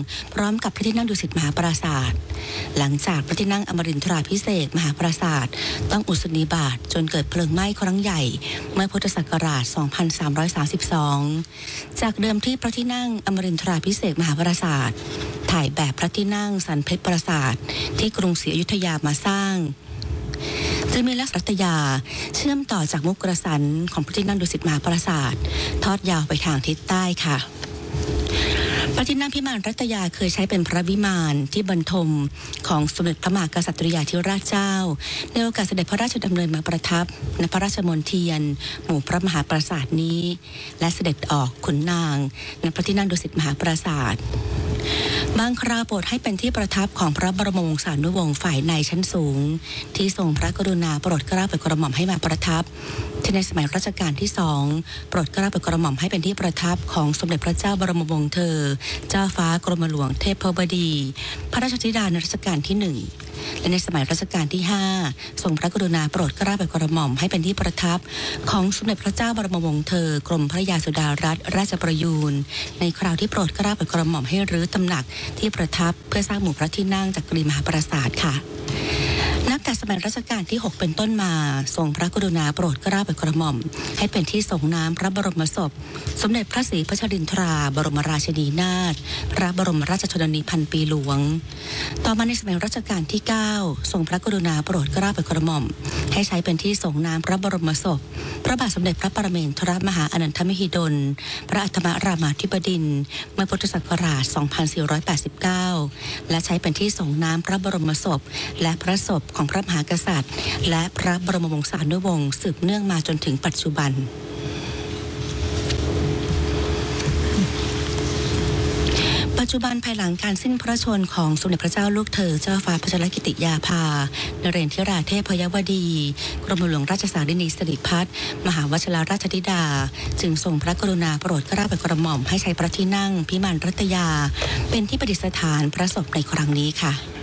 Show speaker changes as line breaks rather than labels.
พร้อมกับพระที่นั่งดุสิตมหาปราสาทหลังจากพระที่นั่งอมรินทราภิเษกมหาปราสาทต้องอุสนิบาตจนเกิดเพลิงไหม้ครั้งใหญ่เมื่อพุทธศักราช 2332 จากเดิมที่พระที่นั่งอมรินทราภิเษกมหาปราสาทถ่ายแบบพระที่นั่งสันเพชรปราสาทที่กรุงศรีอยุธยามาสร้างจะมีลักษณะรัตยาเชื่อมต่อจากมุกกระสันของพระที่นั่งดุสิตมหาปราสาททอดยาวไปทางทิศใต้ค่ะพระที่นั่งพิมานรัตยาเคยใช้เป็นพระวิมานที่บรรทมของสมเด็จพระมหากษัตริยาธิราชเจ้าในโอกาสเสด็จพระราชดำเนินมาประทับณพระราชมณฑียนหมู่พระมหาปราสาทนี้และเสด็จออกขุนนางณพระที่นั่งดุสิตมหาปราสาทบางคราวโปรดให้เป็นที่ประทับของพระบรมวงศานุวงศ์ฝ่ายในชั้นสูงที่ทรงพระกรุณาโปรดเกล้าโปรดกระหม่อมให้มาประทับที่ในสมัยรัชกาลที่2โปรดเกล้าโปรดกระหม่อมให้เป็นที่ประทับของสมเด็จพระเจ้าบรมวงศ์เธอเจ้าฟ้ากรมหลวงเทพบดีพระราชธิดาในรัชกาลที่1และในสมัยรัชกาลที่5ทรงพระกรุณาโปรดเกล้าโปรดกระหม่อมให้เป็นที่ประทับของสมเด็จพระเจ้าบรมวงศ์เธอกรมพระยาสุดารัตนราชประยูรในคราวที่โปรดเกล้าโปรดกระหม่อมให้รื้อตำหนักที่ประทับเพื่อสร้างหมู่พระที่นั่งจักรีมหาปราสาทค่ะนับแต่สมัยรัชกาลที่6เป็นต้นมาทรงพระกรุณาโปรดเกล้าโปรดกระหม่อมให้เป็นที่ส่งน้ำพระบรมศพสมเด็จพระศรีพัชรินทราบรมราชินีนาถพระบรมราชชนนีพันปีหลวงต่อมาในสมัยรัชกาลที่9ทรงพระกรุณาโปรดเกล้าโปรดกระหม่อมให้ใช้เป็นที่ส่งน้ำพระบรมศพพระบาทสมเด็จพระปรเมนทรมหาอนันทมหิดลพระอัฏฐมรามาธิบดินทร์เมื่อพุทธศักราช 2489 และใช้เป็นที่ส่งน้ำพระบรมศพและพระศพของพระมหากษัตริย์และพระบรมวงศานุวงศ์สืบเนื่องมาจนถึงปัจจุบันภายหลังการสิ้นพระชนม์ของสมเด็จพระเจ้าลูกเธอเจ้าฟ้าพัชรกิติยาภานเรนทิราเทพยวดีกรมหลวงราชสารินีสิริพัฒน์มหาวชิราชธิดาจึงทรงพระกรุณาโปรดเกล้าโปรดกระหม่อมให้ใช้พระที่นั่งพิมานรัตยาเป็นที่ประดิษฐานพระศพในครั้งนี้ค่ะ